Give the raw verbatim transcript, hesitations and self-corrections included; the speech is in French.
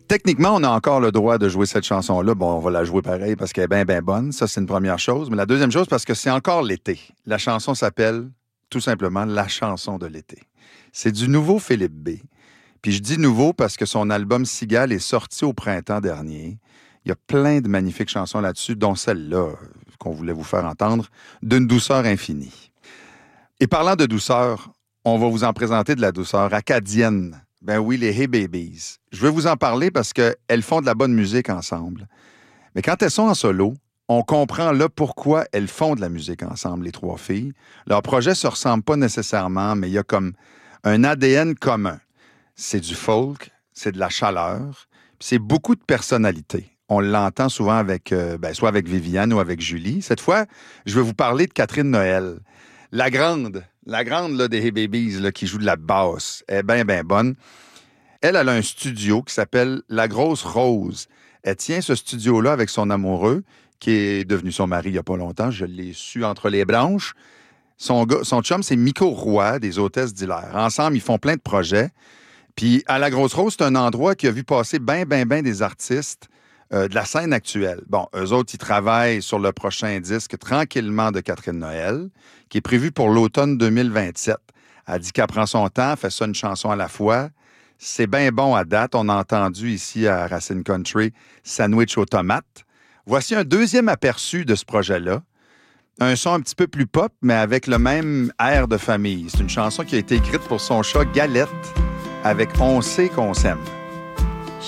techniquement, on a encore le droit de jouer cette chanson-là. Bon, on va la jouer pareil parce qu'elle est bien, bien bonne. Ça, c'est une première chose. Mais la deuxième chose, parce que c'est encore l'été. La chanson s'appelle tout simplement La chanson de l'été. C'est du nouveau Philippe B. Puis je dis nouveau parce que son album Cigale est sorti au printemps dernier. Il y a plein de magnifiques chansons là-dessus, dont celle-là qu'on voulait vous faire entendre, D'une douceur infinie. Et parlant de douceur, on va vous en présenter de la douceur acadienne. Ben oui, les Hey Babies. Je veux vous en parler parce qu'elles font de la bonne musique ensemble. Mais quand elles sont en solo, on comprend là pourquoi elles font de la musique ensemble, les trois filles. Leurs projets ne se ressemblent pas nécessairement, mais il y a comme un A D N commun. C'est du folk, c'est de la chaleur, puis c'est beaucoup de personnalité. On l'entend souvent avec, euh, ben, soit avec Viviane ou avec Julie. Cette fois, je vais vous parler de Catherine Noël. La grande, la grande là, des Hey Babies là, qui joue de la basse. Elle est bien, bien bonne. Elle, elle a un studio qui s'appelle La Grosse Rose. Elle tient ce studio-là avec son amoureux, qui est devenu son mari il n'y a pas longtemps. Je l'ai su entre les branches. Son, gars, son chum, c'est Miko Roy, des Hôtesses d'Hilaire. Ensemble, ils font plein de projets. Puis à La Grosse Rose, c'est un endroit qui a vu passer bien, bien, bien des artistes euh, de la scène actuelle. Bon, eux autres, ils travaillent sur le prochain disque Tranquillement de Catherine Noël, qui est prévu pour l'automne deux mille vingt-sept. Elle dit qu'elle prend son temps, fait ça une chanson à la fois. C'est bien bon à date. On a entendu ici à Racine Country Sandwich aux tomates. Voici un deuxième aperçu de ce projet-là. Un son un petit peu plus pop, mais avec le même air de famille. C'est une chanson qui a été écrite pour son chat Galette avec On sait qu'on s'aime.